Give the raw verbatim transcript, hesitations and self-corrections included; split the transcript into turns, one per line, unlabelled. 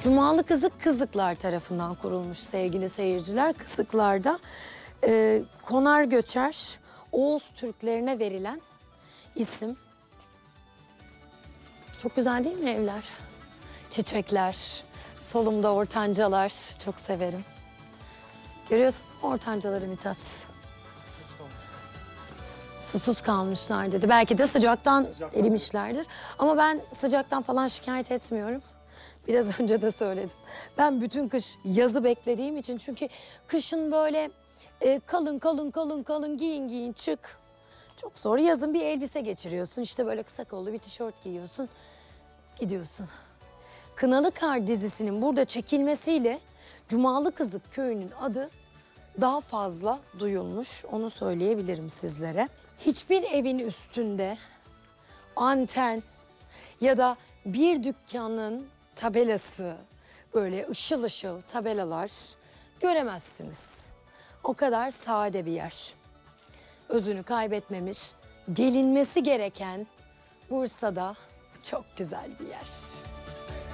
Cumalı Kızık Kızıklar tarafından kurulmuş sevgili seyirciler. Kızıklar'da e, konar göçer Oğuz Türklerine verilen isim. Çok güzel değil mi evler? Çiçekler, solumda ortancalar. Çok severim. Görüyorsun mu ortancaları Mithat? Susuz kalmışlar dedi. Belki de sıcaktan
Sıcaktan.
erimişlerdir. Ama ben sıcaktan falan şikayet etmiyorum. Biraz önce de söyledim. Ben bütün kış yazı beklediğim için, çünkü kışın böyle e, kalın kalın kalın kalın giyin giyin çık. Çok zor. Yazın bir elbise geçiriyorsun. İşte böyle kısa kollu bir tişört giyiyorsun. Gidiyorsun. Kınalı Kar dizisinin burada çekilmesiyle Cumalı Kızık köyünün adı daha fazla duyulmuş. Onu söyleyebilirim sizlere. Hiçbir evin üstünde anten ya da bir dükkanın tabelası, böyle ışıl ışıl tabelalar göremezsiniz. O kadar sade bir yer. Özünü kaybetmemiş, gelinmesi gereken Bursa'da çok güzel bir yer.